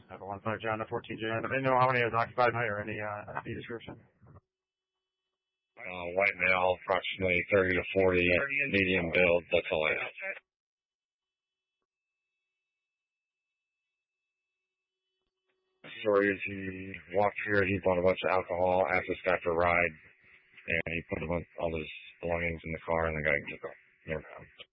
Have a 1-5 John to 14 Jan. I didn't know how many was occupied tonight or any description. White male, approximately 30 to 40, medium build. That's all I have. Story is he walked here, he bought a bunch of alcohol, asked us after a ride, and he put all his belongings in the car, and the guy took off. Never found.